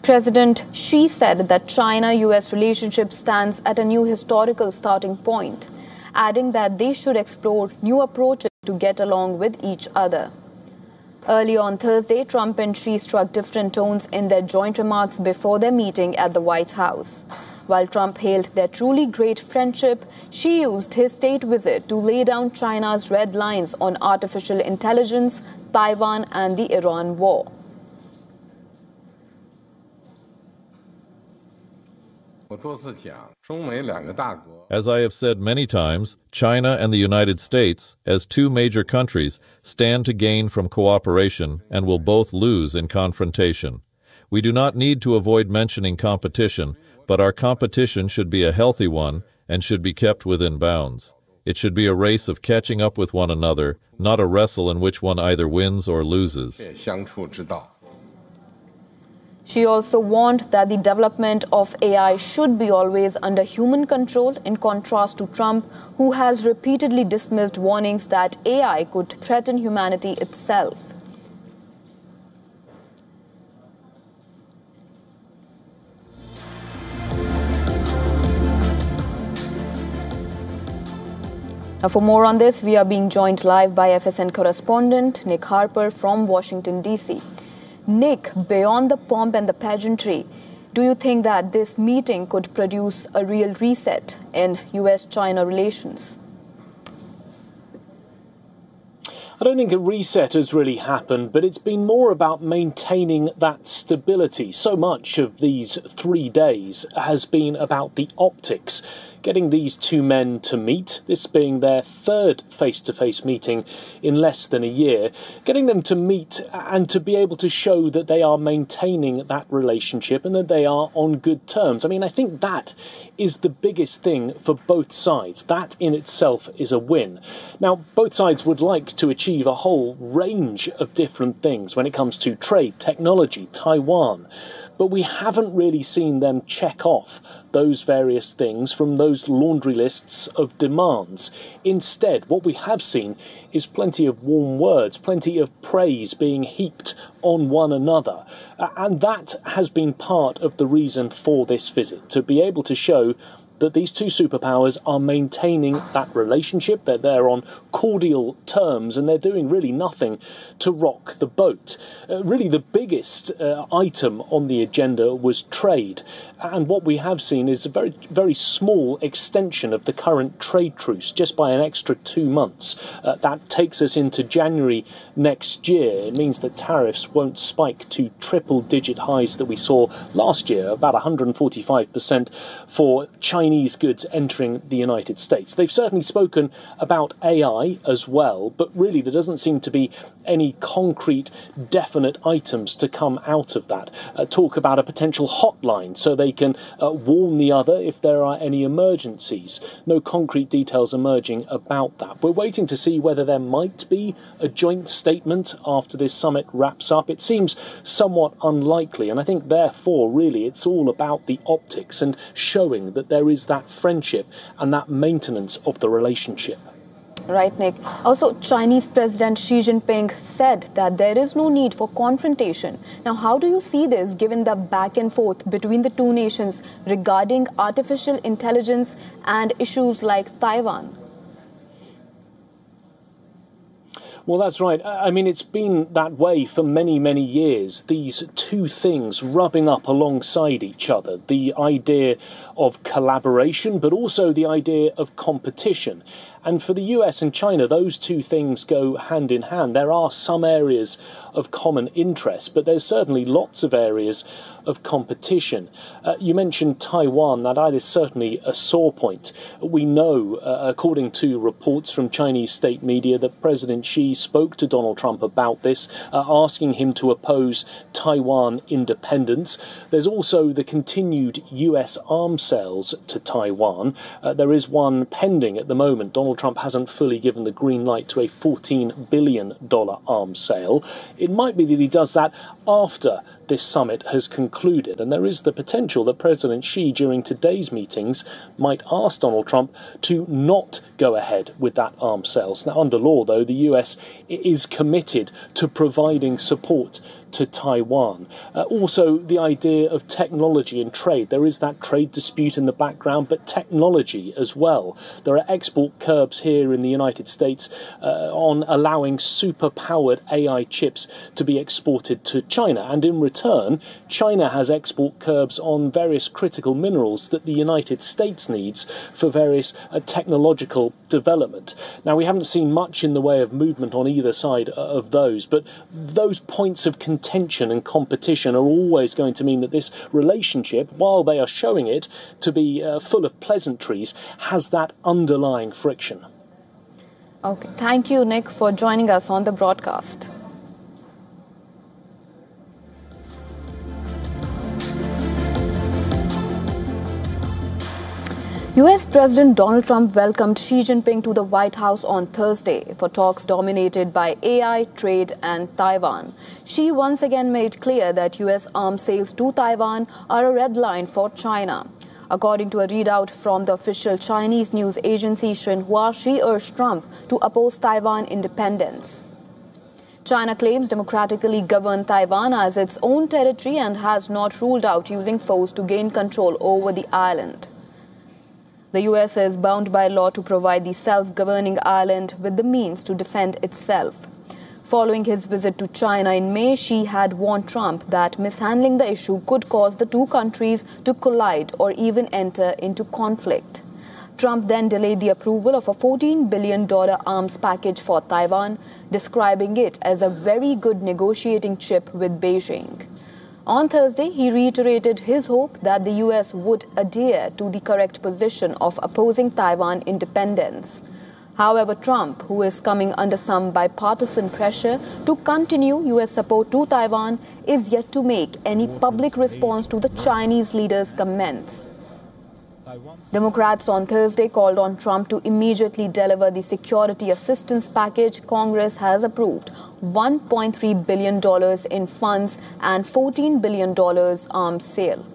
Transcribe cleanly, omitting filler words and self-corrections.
President Xi said that China-US relationship stands at a new historical starting point, adding that they should explore new approaches to get along with each other. Earlier on Thursday, Trump and Xi struck different tones in their joint remarks before their meeting at the White House. While Trump hailed their truly great friendship, Xi used his state visit to lay down China's red lines on artificial intelligence, Taiwan, and the Iran war. As I have said many times, China and the United States, as two major countries, stand to gain from cooperation and will both lose in confrontation. We do not need to avoid mentioning competition, but our competition should be a healthy one and should be kept within bounds. It should be a race of catching up with one another, not a wrestle in which one either wins or loses. She also warned that the development of AI should be always under human control, in contrast to Trump, who has repeatedly dismissed warnings that AI could threaten humanity itself. Now, for more on this, we are being joined live by FSN correspondent Nick Harper from Washington, D.C. Nick, beyond the pomp and the pageantry, do you think that this meeting could produce a real reset in U.S.-China relations? I don't think a reset has really happened, but it's been more about maintaining that stability. So much of these 3 days has been about the optics. Getting these two men to meet, this being their third face-to-face meeting in less than a year, getting them to meet and to be able to show that they are maintaining that relationship and that they are on good terms. I mean, I think that is the biggest thing for both sides. That in itself is a win. Now, both sides would like to achieve a whole range of different things when it comes to trade, technology, Taiwan. But we haven't really seen them check off those various things from those laundry lists of demands. Instead, what we have seen is plenty of warm words, plenty of praise being heaped on one another. And that has been part of the reason for this visit, to be able to show that these two superpowers are maintaining that relationship, that they're on cordial terms, and they're doing really nothing to rock the boat. Really, the biggest item on the agenda was trade. And what we have seen is a very, very small extension of the current trade truce, just by an extra 2 months. That takes us into January next year. It means that tariffs won't spike to triple-digit highs that we saw last year, about 145% for Chinese goods entering the United States. They've certainly spoken about AI as well, but really there doesn't seem to be any concrete, definite items to come out of that. Talk about a potential hotline so they can warn the other if there are any emergencies. No concrete details emerging about that. We're waiting to see whether there might be a joint statement after this summit wraps up. It seems somewhat unlikely, and I think therefore really it's all about the optics and showing that there is that friendship and that maintenance of the relationship. Right, Nick. Also, Chinese President Xi Jinping said that there is no need for confrontation. Now, how do you see this given the back and forth between the two nations regarding artificial intelligence and issues like Taiwan? Well, that's right. I mean, it's been that way for many, many years. These two things rubbing up alongside each other. The idea of collaboration, but also the idea of competition. And for the US and China, those two things go hand in hand. There are some areas of common interest, but there's certainly lots of areas of competition. You mentioned Taiwan. That is certainly a sore point. We know, according to reports from Chinese state media, that President Xi spoke to Donald Trump about this, asking him to oppose Taiwan independence. There's also the continued US arms sales to Taiwan. There is one pending at the moment. Donald Trump hasn't fully given the green light to a $14 billion arms sale. It might be that he does that after this summit has concluded, and there is the potential that President Xi during today's meetings might ask Donald Trump to not go ahead with that arms sales. Now, under law, though, the US is committed to providing support to Taiwan. Also, the idea of technology and trade. There is that trade dispute in the background, but technology as well. There are export curbs here in the United States on allowing super-powered AI chips to be exported to China. And in return, China has export curbs on various critical minerals that the United States needs for various technological development. Now, we haven't seen much in the way of movement on either side of those, but those points of contention and competition are always going to mean that this relationship, while they are showing it to be full of pleasantries, has that underlying friction. Okay, thank you, Nick, for joining us on the broadcast. US President Donald Trump welcomed Xi Jinping to the White House on Thursday for talks dominated by AI, trade and Taiwan. Xi once again made clear that US arms sales to Taiwan are a red line for China. According to a readout from the official Chinese news agency Xinhua, Xi urged Trump to oppose Taiwan independence. China claims democratically governed Taiwan as its own territory and has not ruled out using force to gain control over the island. The US is bound by law to provide the self-governing island with the means to defend itself. Following his visit to China in May, Xi had warned Trump that mishandling the issue could cause the two countries to collide or even enter into conflict. Trump then delayed the approval of a $14 billion arms package for Taiwan, describing it as a very good negotiating chip with Beijing. On Thursday, he reiterated his hope that the U.S. would adhere to the correct position of opposing Taiwan independence. However, Trump, who is coming under some bipartisan pressure to continue U.S. support to Taiwan, is yet to make any public response to the Chinese leader's comments. Democrats on Thursday called on Trump to immediately deliver the security assistance package Congress has approved, $1.3 billion in funds and $14 billion arms sale.